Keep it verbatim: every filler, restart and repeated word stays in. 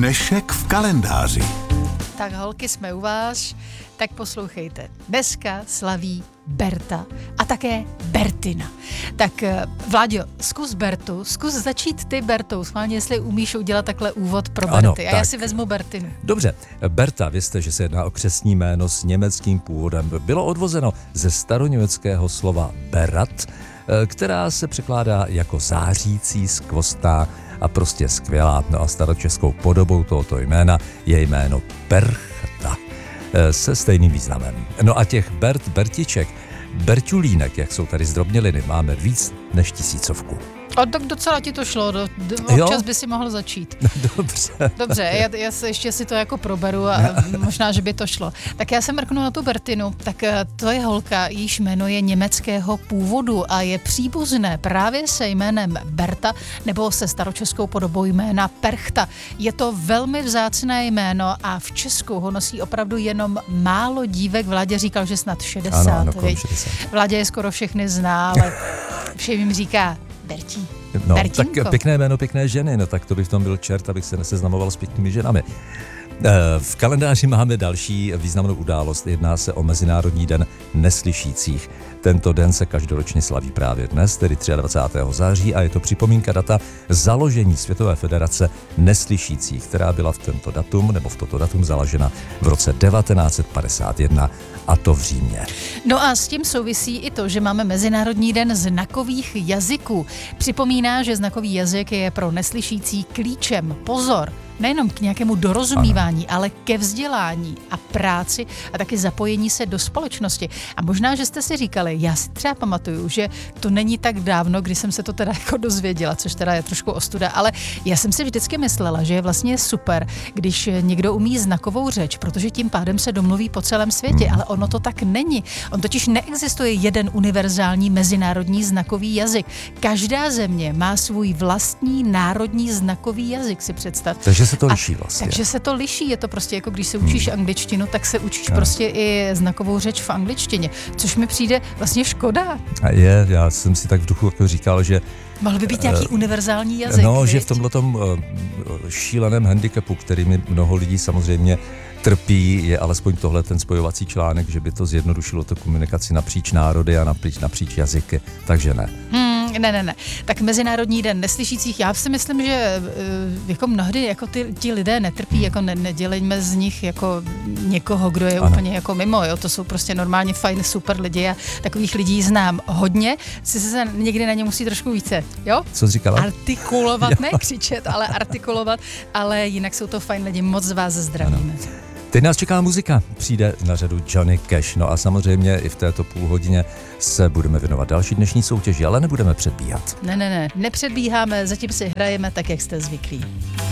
Dnešek v kalendáři. Tak holky, jsme u vás, tak poslouchejte. Dneska slaví Berta a také Bertina. Tak Vláďo, zkus Bertu, zkus začít ty Bertou, schválně, jestli umíš udělat takhle úvod pro Berty. Ano, a tak. já si vezmu Bertinu. Dobře, Berta, vězte, že se jedná o křestní jméno s německým původem. Bylo odvozeno ze staroněmeckého slova berat, která se překládá jako zářící, skvostná a prostě skvělá. No a staročeskou podobou tohoto jména je jméno Perchta se stejným významem. No a těch Bert, Bertiček, Berťulínek, jak jsou tady zdrobněliny, máme víc než tisícovku. A tak docela ti to šlo, do, do, občas jo? by si mohl začít. Dobře. Dobře, já, já se ještě si to jako proberu a možná, že by to šlo. Tak já se mrknu na tu Bertinu, tak to je holka, jejíž jméno je německého původu a je příbuzné právě se jménem Berta nebo se staročeskou podobou jména Perchta. Je to velmi vzácné jméno a v Česku ho nosí opravdu jenom málo dívek. Vládě říkal, že snad šedesát. Ano, ano, šedesát. Vládě je skoro všechny zná, ale všem jim říká Bertí. No, Bertínko. Tak pěkné jméno, pěkné ženy, no tak to by v tom byl čert, abych se neseznamoval s pěknými ženami. V kalendáři máme další významnou událost. Jedná se o Mezinárodní den neslyšících. Tento den se každoročně slaví právě dnes, tedy dvacátého třetího září, a je to připomínka data založení Světové federace neslyšících, která byla v tento datum, nebo v toto datum založena v roce devatenáct set padesát jedna, a to v Římě. No a s tím souvisí i to, že máme Mezinárodní den znakových jazyků. Připomíná, že znakový jazyk je pro neslyšící klíčem. Pozor! Nejenom k nějakému dorozumívání, ano. ale ke vzdělání a práci a taky zapojení se do společnosti. A možná, že jste si říkali, já si třeba pamatuju, že to není tak dávno, kdy jsem se to teda jako dozvěděla, což teda je trošku ostuda, ale já jsem si vždycky myslela, že je vlastně super, když někdo umí znakovou řeč, protože tím pádem se domluví po celém světě, ale ono to tak není. On totiž neexistuje jeden univerzální mezinárodní znakový jazyk. Každá země má svůj vlastní národní znakový jazyk, si představ. Takže se to liší vlastně. Takže se to liší, je to prostě jako když se učíš hmm. angličtinu, tak se učíš no. prostě i znakovou řeč v angličtině, což mi přijde vlastně škoda. A je, já jsem si tak v duchu jako říkal, že mohl by být nějaký uh, univerzální jazyk. No, viď? že v tomhletom uh, šíleném handicapu, kterými mnoho lidí samozřejmě trpí, je alespoň tohle ten spojovací článek, že by to zjednodušilo tu komunikaci napříč národy a napříč, napříč jazyky, takže ne. Hmm. Ne, ne, ne. Tak Mezinárodní den neslyšících, já si myslím, že jako mnohdy jako ty, ti lidé netrpí, jako ne, nedělejme z nich jako někoho, kdo je ano. úplně jako mimo, jo. To jsou prostě normálně fajn, super lidi a takových lidí znám hodně. Si se někdy na ně musí trošku více, jo? Co jsi říkala? Artikulovat, ne křičet, ale artikulovat, ale jinak jsou to fajn lidi, moc vás zdravíme. Ano. Teď nás čeká muzika, přijde na řadu Johnny Cash, no a samozřejmě i v této půlhodině se budeme věnovat další dnešní soutěži, ale nebudeme předbíhat. Ne, ne, ne, nepředbíháme, zatím si hrajeme tak, jak jste zvyklí.